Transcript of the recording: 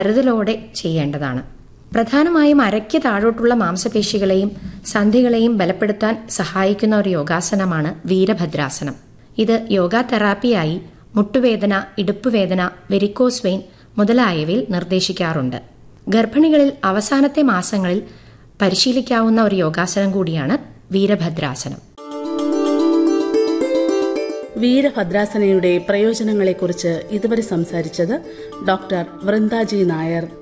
കരുതലോടെ ചെയ്യേണ്ടതാണ്. പ്രധാനമായും അരയ്ക്ക് താഴോട്ടുള്ള മാംസപേശികളെയും സന്ധികളെയും ബലപ്പെടുത്താൻ സഹായിക്കുന്ന ഒരു യോഗാസനമാണ് വീരഭദ്രാസനം. ഇത് യോഗ തെറാപ്പിയായി മുട്ടുവേദന, ഇടുപ്പുവേദന, വെരിക്കോസ് വെയിൻ മുതലായവയിൽ നിർദ്ദേശിക്കാറുണ്ട്. ഗർഭിണികളിൽ അവസാനത്തെ മാസങ്ങളിൽ പരിശീലിക്കാവുന്ന ഒരു യോഗാസനം കൂടിയാണ് വീരഭദ്രാസനം. വീരഭദ്രാസനയുടെ പ്രയോജനങ്ങളെക്കുറിച്ച് ഇതുവരെ സംസാരിച്ചത് ഡോക്ടർ വൃന്ദാജി നായർ.